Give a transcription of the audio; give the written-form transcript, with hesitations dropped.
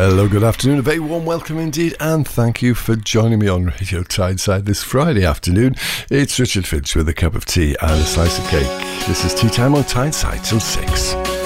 Hello, good afternoon, a very warm welcome indeed, and thank you for joining me on Radio Tyneside this Friday afternoon. It's Richard Finch with a cup of tea and a slice of cake. This is Tea Time on Tyneside till 6.